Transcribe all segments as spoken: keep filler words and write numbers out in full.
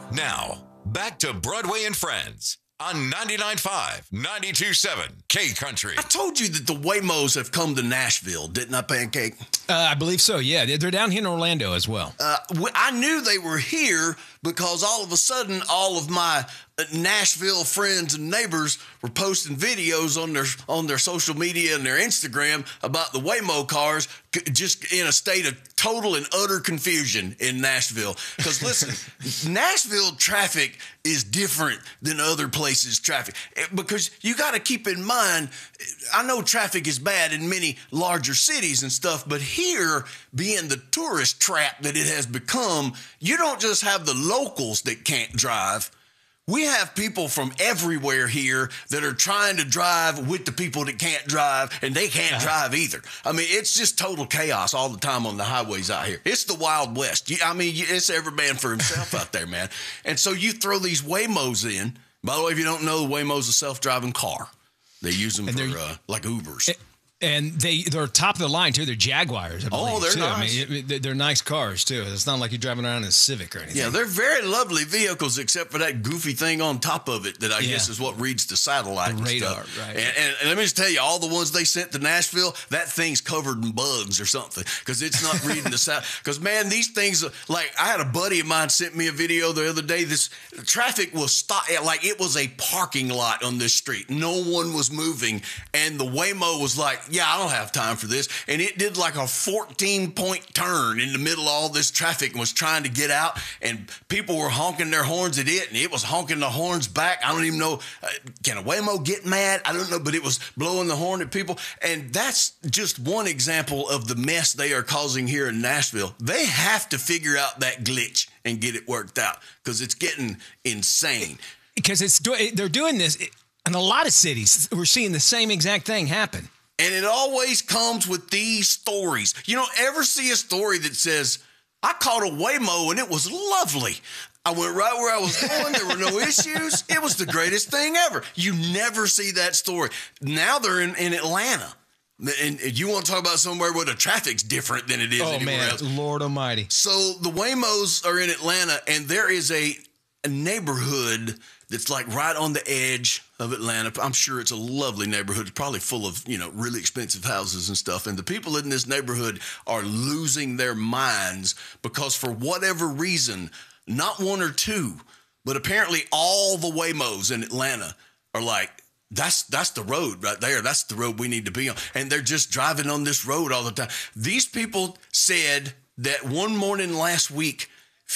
Now, back to Broadway and Friends on ninety-nine point five, ninety-two point seven K Country. I told you that the Waymos have come to Nashville, didn't I, Pancake? Uh, I believe so, yeah. They're they're down here in Orlando as well. Uh, I knew they were here because all of a sudden, all of my Nashville friends and neighbors were posting videos on their on their social media and their Instagram about the Waymo cars, just in a state of total and utter confusion in Nashville. Because listen, Nashville traffic is different than other places' traffic. Because you got to keep in mind, I know traffic is bad in many larger cities and stuff, but here, being the tourist trap that it has become, you don't just have the locals that can't drive. We have people from everywhere here that are trying to drive with the people that can't drive, and they can't drive either. I mean, it's just total chaos all the time on the highways out here. It's the Wild West. I mean, it's every man for himself out there, man. And so you throw these Waymos in. By the way, if you don't know, the Waymo's a self-driving car. They use them and for uh, like Ubers. It- And they, they're top of the line, too. They're Jaguars, I believe, Oh, they're too. nice. I mean, it, they're nice cars, too. It's not like you're driving around in a Civic or anything. Yeah, they're very lovely vehicles, except for that goofy thing on top of it that I yeah. guess is what reads the satellite the and radar, stuff. right. And, and, and let me just tell you, all the ones they sent to Nashville, that thing's covered in bugs or something because it's not reading the satellite. Because, man, these things, like I had a buddy of mine sent me a video the other day. This traffic was stop, like it was a parking lot on this street. No one was moving. And the Waymo was like, yeah, I don't have time for this, and it did like a fourteen point turn in the middle of all this traffic and was trying to get out, and people were honking their horns at it, and it was honking the horns back. I don't even know, uh, can a Waymo get mad? I don't know, but it was blowing the horn at people, and that's just one example of the mess they are causing here in Nashville. They have to figure out that glitch and get it worked out because it's getting insane. Because it's they're doing this in a lot of cities. We're seeing the same exact thing happen. And it always comes with these stories. You don't ever see a story that says, I caught a Waymo and it was lovely. I went right where I was going. There were no issues. It was the greatest thing ever. You never see that story. Now they're in, in Atlanta. And you want to talk about somewhere where the traffic's different than it is oh, anywhere man. else. Lord almighty. So the Waymos are in Atlanta, and there is a, a neighborhood that's like right on the edge of Atlanta. I'm sure it's a lovely neighborhood. It's probably full of, you know, really expensive houses and stuff. And the people in this neighborhood are losing their minds because for whatever reason, not one or two, but apparently all the Waymos in Atlanta are like, that's that's the road right there. That's the road we need to be on. And they're just driving on this road all the time. These people said that one morning last week,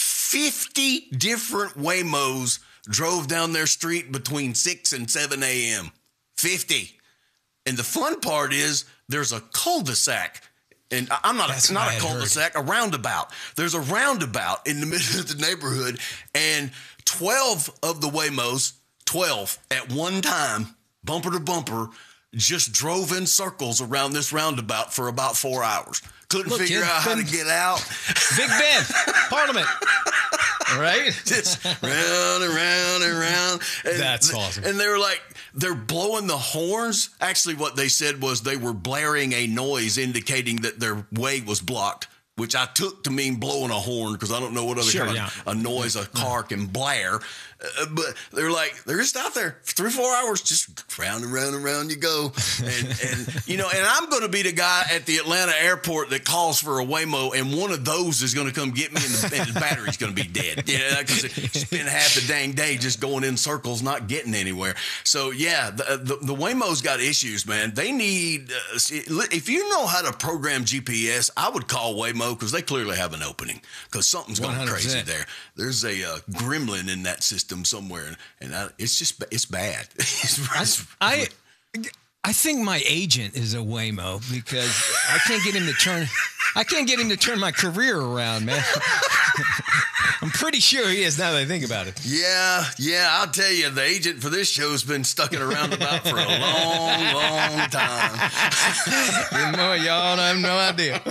fifty different Waymos drove down their street between six and seven a.m. fifty. And the fun part is there's a cul-de-sac. And I'm not, it's not a cul-de-sac, a roundabout. There's a roundabout in the middle of the neighborhood. And twelve of the Waymos, twelve at one time, bumper to bumper, just drove in circles around this roundabout for about four hours. Couldn't Look, figure out how ben, to get out. Big Ben, Parliament. Right? Just round and round and round. And That's awesome. And they were like, they're blowing the horns. Actually, what they said was they were blaring a noise indicating that their way was blocked, which I took to mean blowing a horn because I don't know what other sure, kind yeah. of a noise a car can blare. Uh, but they're like, they're just out there for three, four hours, just round and round and round you go. And, and you know, and I'm going to be the guy at the Atlanta airport that calls for a Waymo, and one of those is going to come get me, and the, and the battery's going to be dead. Yeah, because it spent half the dang day just going in circles, not getting anywhere. So, yeah, the, the, the Waymo's got issues, man. They need, uh, if you know how to program G P S, I would call Waymo because they clearly have an opening because something's going one hundred percent crazy there. There's a uh, gremlin in that system somewhere, and I, it's just it's bad. it's, it's, I I think my agent is a Waymo because I can't get him to turn I can't get him to turn my career around, man. I'm pretty sure he is now that I think about it. Yeah, yeah, I'll tell you, the agent for this show has been stuck in a roundabout for a long, long time. You know, y'all have no idea.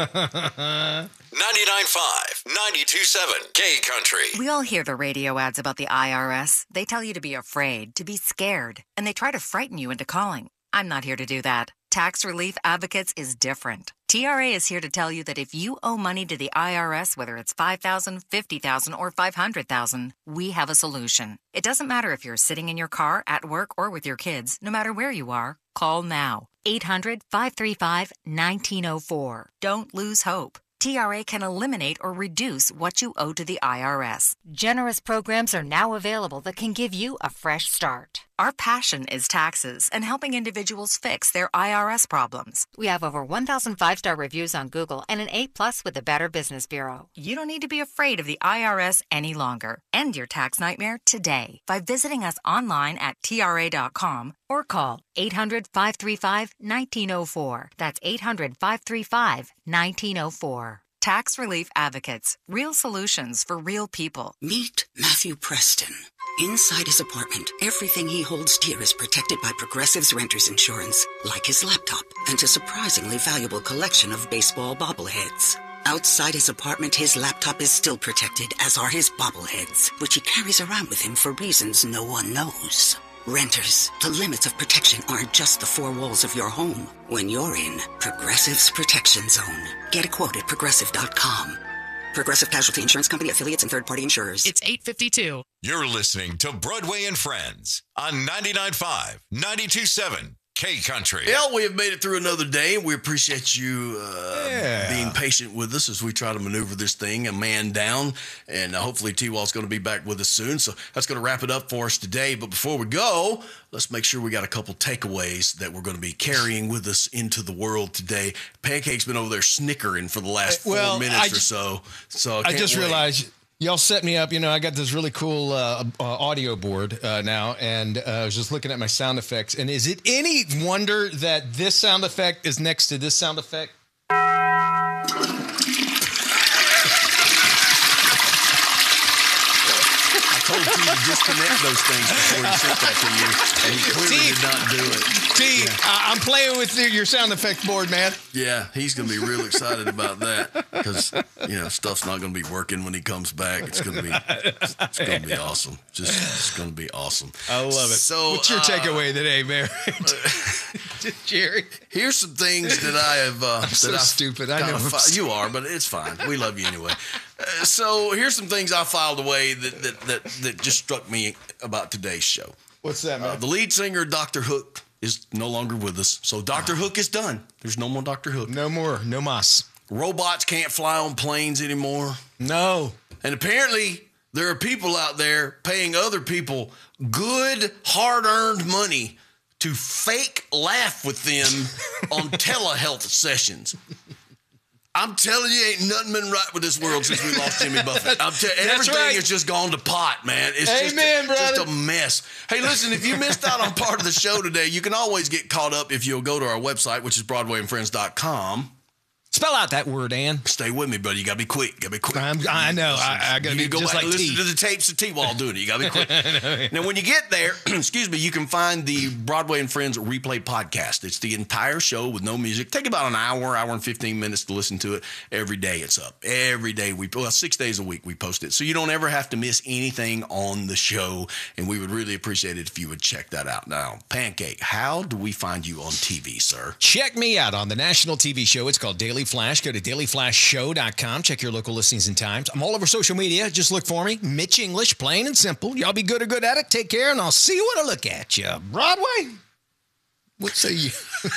ninety-nine point five, ninety-two point seven K Country. We all hear the radio ads about the I R S. They tell you to be afraid, to be scared, and they try to frighten you into calling. I'm not here to do that. Tax Relief Advocates is different. T R A is here to tell you that if you owe money to the I R S, whether it's five thousand dollars, fifty thousand dollars, or five hundred thousand dollars, we have a solution. It doesn't matter if you're sitting in your car, at work, or with your kids. No matter where you are, call now. eight hundred, five three five, one nine zero four. Don't lose hope. T R A can eliminate or reduce what you owe to the I R S. Generous programs are now available that can give you a fresh start. Our passion is taxes and helping individuals fix their I R S problems. We have over one thousand five-star reviews on Google and an A plus with the Better Business Bureau. You don't need to be afraid of the I R S any longer. End your tax nightmare today by visiting us online at T R A dot com or call eight hundred, five three five, one nine zero four. That's eight hundred, five three five, one nine zero four. Tax Relief Advocates. Real solutions for real people. Meet Matthew Preston. Inside his apartment, everything he holds dear is protected by Progressive's renter's insurance, like his laptop and a surprisingly valuable collection of baseball bobbleheads. Outside his apartment, his laptop is still protected, as are his bobbleheads, which he carries around with him for reasons no one knows. Renters, the limits of protection aren't just the four walls of your home. When you're in Progressive's Protection Zone, get a quote at progressive dot com. Progressive Casualty Insurance Company, affiliates, and third-party insurers. It's eight fifty-two. You're listening to Broadway and Friends on ninety-nine point five, ninety-two point seven K Country. Well, we have made it through another day. We appreciate you uh, Yeah. being patient with us as we try to maneuver this thing, a man down. And uh, hopefully T-Wall's going to be back with us soon. So that's going to wrap it up for us today. But before we go, let's make sure we got a couple takeaways that we're going to be carrying with us into the world today. Pancake's been over there snickering for the last four Well, minutes I or ju- so. So I, I can't just wait. realized y'all set me up. You know, I got this really cool uh, uh, audio board uh, now, and uh, I was just looking at my sound effects. And is it any wonder that this sound effect is next to this sound effect? I told T to disconnect those things before he sent that to you, and he clearly T- did not do it. T, I- I'm playing with the, your sound effect board, man. Yeah, he's going to be real excited about that because, you know, stuff's not going to be working when he comes back. It's going to be it's going to be awesome. Just it's going to be awesome. I love it. So, what's your uh, takeaway today, Mary? Jerry? Here's some things that I have. Uh, I'm so stupid. I know I'm Fi- you are, but it's fine. We love you anyway. Uh, so here's some things I filed away that that that, that just struck me about today's show. What's that, man? Uh, the lead singer, Doctor Hook, is no longer with us. So Doctor Hook is done. There's no more Doctor Hook. No more. No mas. Robots can't fly on planes anymore. No. And apparently, there are people out there paying other people good, hard-earned money to fake laugh with them on telehealth sessions. I'm telling you, ain't nothing been right with this world since we lost Jimmy Buffett. I'm telling you, everything right. has just gone to pot, man. It's Amen, just, brother. just a mess. Hey, listen, if you missed out on part of the show today, you can always get caught up if you'll go to our website, which is broadway and friends dot com. Spell out that word, Ann. Stay with me, buddy. You gotta be quick. You gotta be quick. I'm, I know. I, I got to You be go just back like and listen T. to the tapes of T-Wall doing it. You got to be quick. Now, when you get there, excuse me, you can find the Broadway and Friends replay podcast. It's the entire show with no music. Take about an hour, hour and fifteen minutes to listen to it. Every day it's up. Every day we, well, six days a week we post it. So you don't ever have to miss anything on the show. And we would really appreciate it if you would check that out. Now, Pancake, how do we find you on T V, sir? Check me out on the national T V show. It's called Daily Flash. Go to daily flash show dot com. Check your local listings and times. I'm all over social media. Just look for me. Mitch English, plain and simple. Y'all be good or good at it. Take care, and I'll see you when I look at you. Broadway? What say you?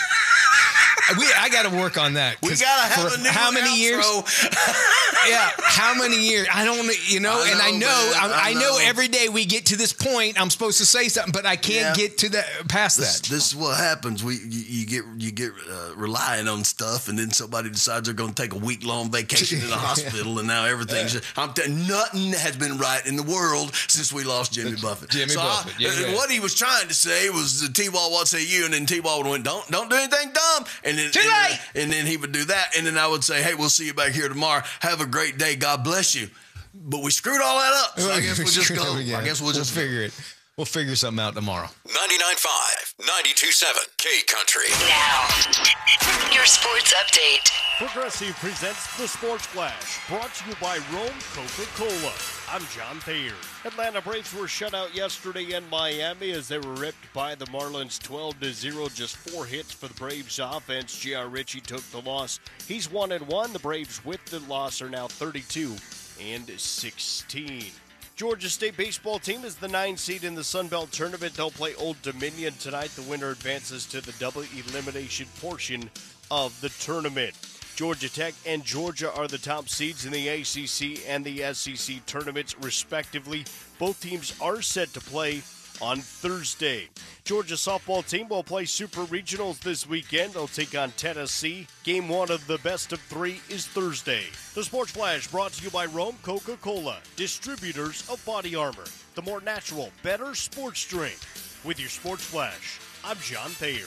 we, I got to work on that. We 'cause got to have for a new how many years? outro. Yeah, how many years? I don't, you know, I and I know, know, man. I, I I know. know. every day we get to this point, I'm supposed to say something, but I can't Yeah. get to that past This, that. this is what happens. We you, you get you get uh, relying on stuff, and then somebody decides they're going to take a week long vacation in the hospital, and now everything's. Just, I'm t- nothing has been right in the world since we lost Jimmy Buffett. Jimmy so Buffett, I, yeah, uh, yeah. What he was trying to say was the T-Ball would say you, and then T-Ball would went don't don't do anything dumb, and then Too and, late. then and then he would do that, and then I would say, hey, we'll see you back here tomorrow. Have a great day. God bless you. But we screwed all that up. So I guess we'll just go. I guess we'll just figure it. We'll figure something out tomorrow. ninety-nine point five, ninety-two point seven K Country. Now, your sports update. Progressive presents the Sports Flash, brought to you by Rome Coca-Cola. I'm John Thayer. Atlanta Braves were shut out yesterday in Miami as they were ripped by the Marlins twelve to zero. Just four hits for the Braves offense. J R. Ritchie took the loss. He's one and one. The Braves with the loss are now thirty-two and sixteen. Georgia State baseball team is the nine seed in the Sun Belt Tournament. They'll play Old Dominion tonight. The winner advances to the double elimination portion of the tournament. Georgia Tech and Georgia are the top seeds in the A C C and the S E C tournaments, respectively. Both teams are set to play on Thursday. Georgia softball team will play Super Regionals this weekend. They'll take on Tennessee. Game one of the best of three is Thursday. The Sports Flash brought to you by Rome Coca-Cola, distributors of Body Armor, the more natural, better sports drink. With your Sports Flash, I'm John Thayer.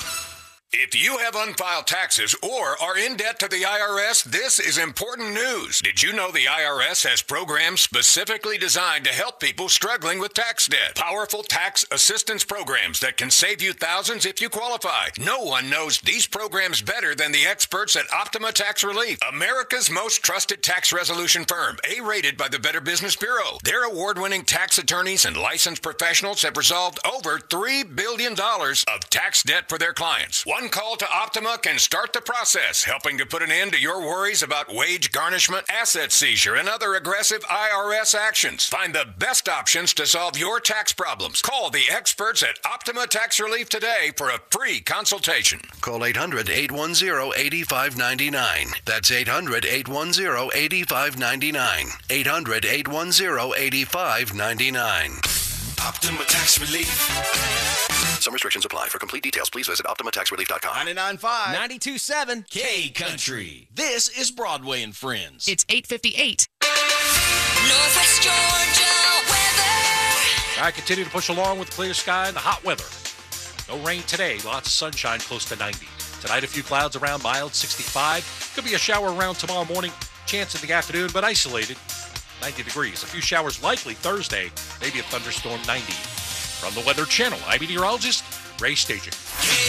If you have unfiled taxes or are in debt to the I R S, this is important news. Did you know the I R S has programs specifically designed to help people struggling with tax debt? Powerful tax assistance programs that can save you thousands if you qualify. No one knows these programs better than the experts at Optima Tax Relief, America's most trusted tax resolution firm, A-rated by the Better Business Bureau. Their award-winning tax attorneys and licensed professionals have resolved over three billion dollars of tax debt for their clients. One call to Optima can start the process, helping to put an end to your worries about wage garnishment, asset seizure, and other aggressive I R S actions. Find the best options to solve your tax problems. Call the experts at Optima Tax Relief today for a free consultation. Call eight hundred, eight one zero, eight five nine nine. That's eight hundred, eight one zero, eight five nine nine. eight hundred, eight one zero, eight five nine nine. Optima Tax Relief. Some restrictions apply. For complete details, please visit Optima Tax Relief dot com. ninety-nine point five ninety-two point seven K Country. This is Broadway and Friends. It's eight fifty-eight. Northwest Georgia weather. I continue to push along with clear sky and the hot weather. No rain today. Lots of sunshine, close to ninety. Tonight, a few clouds around, mild, sixty-five. Could be a shower around tomorrow morning. Chance in the afternoon, but isolated. ninety degrees. A few showers likely Thursday. Maybe a thunderstorm, ninety. From the Weather Channel, I'm meteorologist Ray Stajan.